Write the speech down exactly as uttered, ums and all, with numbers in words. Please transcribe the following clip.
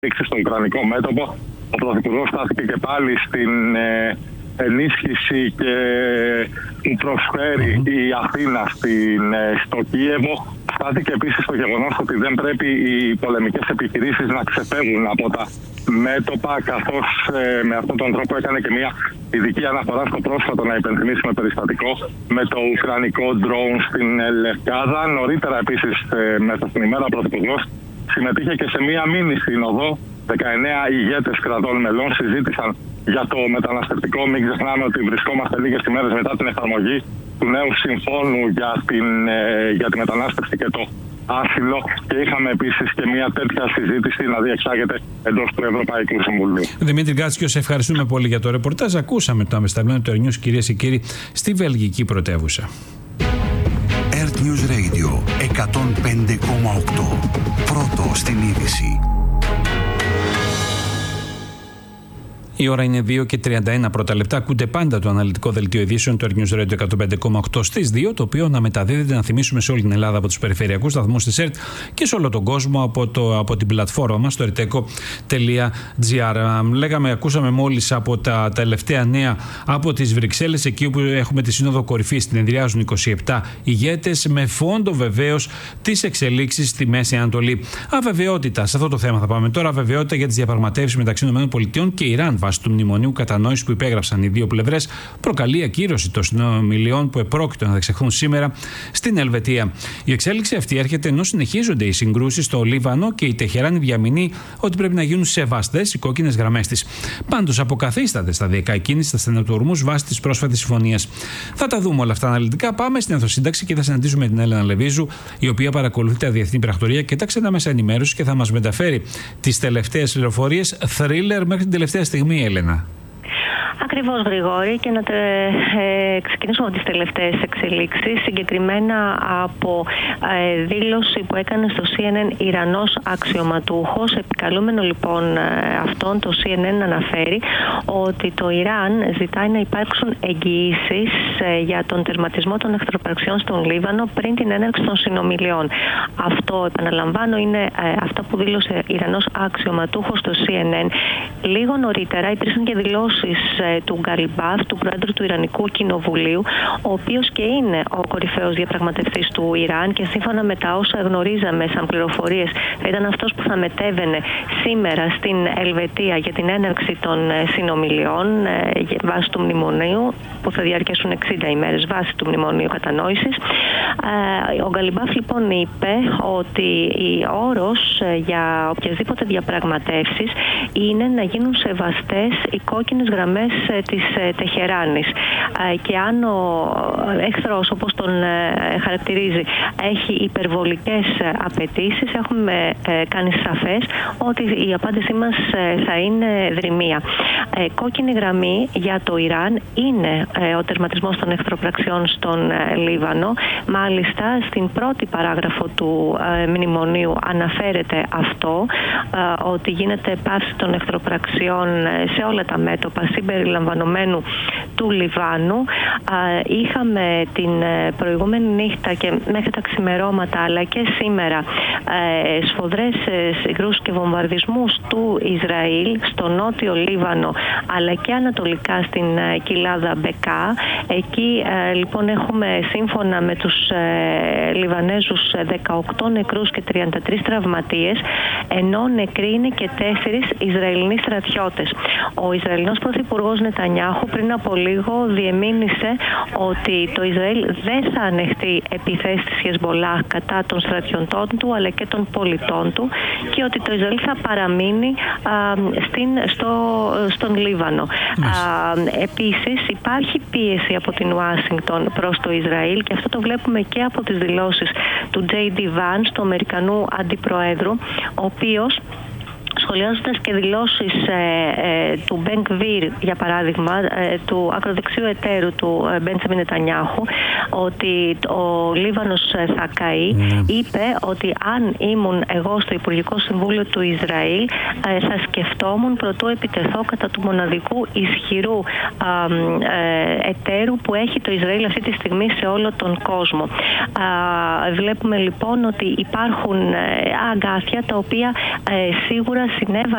στο ουκρανικό μέτωπο. Ο Πρωθυπουργός στάθηκε και πάλι στην ε, ενίσχυση και που προσφέρει mm-hmm. η Αθήνα στην, ε, στο Κίεβο. Στάθηκε επίσης στο γεγονός ότι δεν πρέπει οι πολεμικές επιχειρήσεις να ξεφεύγουν από τα μέτωπα, καθώς ε, με αυτόν τον τρόπο έκανε και μια ειδική αναφορά στο πρόσφατο, να υπενθυμίσουμε, περιστατικό με το ουκρανικό drone στην Λευκάδα. Νωρίτερα επίσης ε, μέσα στην ημέρα ο Πρωθυπουργός συμμετείχε και σε μια μίνι σύνοδο. δεκαεννέα ηγέτες κρατών μελών συζήτησαν για το μεταναστευτικό. Μην ξεχνάμε ότι βρισκόμαστε λίγες ημέρες μετά την εφαρμογή του νέου συμφώνου για, την, ε, για τη μετανάστευση και το άσυλο, και είχαμε επίσης και μια τέτοια συζήτηση να διεξάγεται εντός του Ευρωπαϊκού Συμβουλίου. Δημήτρη Γκάτσιο, σε ευχαριστούμε πολύ για το ρεπορτάζ. Ακούσαμε το αμεσταλμένο του Air News, κυρίες και κύριοι, στη βελγική πρωτεύουσα. Air News Radio εκατόν πέντε κόμμα οκτώ. Πρώτο στην είδηση. Η ώρα είναι δύο και τριάντα ένα πρώτα λεπτά. Ακούτε πάντα το αναλυτικό δελτίο ειδήσεων του Air News Radio εκατόν πέντε κόμμα οκτώ στις δύο, το οποίο να μεταδίδεται, να θυμίσουμε, σε όλη την Ελλάδα από τους περιφερειακούς σταθμούς της ΕΡΤ και σε όλο τον κόσμο από, το, από την πλατφόρμα μας, το ερτέκο τελεία τζι άρ. Λέγαμε, ακούσαμε μόλις από τα τελευταία νέα από τις Βρυξέλλες, εκεί όπου έχουμε τη Σύνοδο Κορυφής, συνεδριάζουν είκοσι επτά ηγέτες, με φόντο βεβαίως τις εξελίξεις στη Μέση Ανατολή. Αβεβαιότητα, σε αυτό το θέμα θα πάμε τώρα. Αβεβαιότητα για τις διαπραγματεύσεις μεταξύ ΗΠΑ και Ιράν βάσει του μνημονίου κατανόησης που υπέγραψαν οι δύο πλευρές, προκαλεί ακύρωση των συνομιλιών που επρόκειτο να διεξαχθούν σήμερα στην Ελβετία. Η εξέλιξη αυτή έρχεται ενώ συνεχίζονται οι συγκρούσεις στο Λίβανο και η Τεχεράνη διαμηνεί ότι πρέπει να γίνουν σεβαστές οι κόκκινες γραμμές της. Πάντως, αποκαθίσταται σταδιακά η κίνηση στα στενοτουρμούς βάσει της πρόσφατης συμφωνίας. Θα τα δούμε όλα αυτά αναλυτικά. Πάμε στην ενθοσύνταξη και θα συναντήσουμε την Έλενα Λεβίζου, η οποία παρακολουθεί τα διεθνή πρακτορία και τα ξένα μέσα ενημέρωση και θα μας μεταφέρει τις τελευταίες πληροφορίες. Θρίλερ μέχρι την τελευταία στιγμή, Έλενα. Ακριβώς, Γρηγόρη, και να τε, ε, ξεκινήσουμε από τις τελευταίες εξελίξεις, συγκεκριμένα από ε, δήλωση που έκανε στο σι εν εν Ιρανός αξιωματούχος. Επικαλούμενο λοιπόν ε, αυτόν, το σι εν εν αναφέρει ότι το Ιράν ζητάει να υπάρξουν εγγυήσεις ε, για τον τερματισμό των εχθροπραξιών στον Λίβανο πριν την έναρξη των συνομιλιών. Αυτό, επαναλαμβάνω, είναι ε, αυτά που δήλωσε Ιρανός αξιωματούχος στο σι εν εν. Λίγο νωρίτερα υπήρξαν και δηλώσεις ε, του Γκαλιμπάφ, του Πρόεδρου του Ιρανικού Κοινοβουλίου, ο οποίος και είναι ο κορυφαίος διαπραγματευτής του Ιράν και σύμφωνα με τα όσα γνωρίζαμε σαν πληροφορίες θα ήταν αυτός που θα μετέβαινε σήμερα στην Ελβετία για την έναρξη των συνομιλιών βάσει του μνημονίου, που θα διαρκέσουν εξήντα ημέρες βάσει του μνημονίου κατανόησης. Ο Γκαλιμπάφ λοιπόν είπε ότι η όρος για οποιασδήποτε διαπραγματεύσεις είναι να γίνουν σεβαστές οι κόκκινες γραμμές της Τεχεράνης, και αν ο εχθρός, όπως τον χαρακτηρίζει, έχει υπερβολικές απαιτήσεις, έχουμε κάνει σαφές ότι η απάντησή μας θα είναι δρυμία. Κόκκινη γραμμή για το Ιράν είναι ο τερματισμός των εχθροπραξιών στον Λίβανο. Μάλιστα στην πρώτη παράγραφο του μνημονίου αναφέρεται αυτό, ότι γίνεται πάυση των εχθροπραξιών σε όλα τα μέτωπα συμπεριλαμβανομένου του Λιβάνου. Είχαμε την προηγούμενη νύχτα και μέχρι τα ξημερώματα, αλλά και σήμερα, σφοδρές συγκρούσεις και βομβαρδισμούς του Ισραήλ στο νότιο Λίβανο, αλλά και ανατολικά στην κοιλάδα Μπεκά. Εκεί λοιπόν έχουμε, σύμφωνα με τους Λιβανέζους, δεκαοκτώ νεκρούς και τριάντα τρεις τραυματίες, ενώ νεκροί είναι και τέσσερις Ισραηλινοί στρατιώτες. Ο Ισραηλινός Πρωθυπουργός Νετανιάχου πριν από λίγο διεμήνυσε ότι το Ισραήλ δεν θα ανεχτεί επιθέσεις της Χεσμολάχ κατά των στρατιωτών του αλλά και των πολιτών του, και ότι το Ισραήλ θα παραμείνει α, στην, στο, στον Λίβανο. Α, επίσης υπάρχει πίεση από την Ουάσιγκτον προς το Ισραήλ, και αυτό το βλέπουμε και από τις δηλώσεις του τζέι ντι Vance, του Αμερικανού Αντιπροέδρου, ο οποίος, σχολιάζοντας και δηλώσεις ε, ε, του Μπεν Γκβίρ, για παράδειγμα, ε, του ακροδεξιού εταίρου του ε, Μπέντζαμιν Νετανιάχου, ότι ο Λίβανος θα καεί, mm. είπε ότι αν ήμουν εγώ στο Υπουργικό Συμβούλιο του Ισραήλ, ε, θα σκεφτόμουν προτού επιτεθώ κατά του μοναδικού ισχυρού ε, εταίρου που έχει το Ισραήλ αυτή τη στιγμή σε όλο τον κόσμο. Ε, βλέπουμε λοιπόν ότι υπάρχουν ε, αγκάθια τα οποία ε, σίγουρα συνέβαλε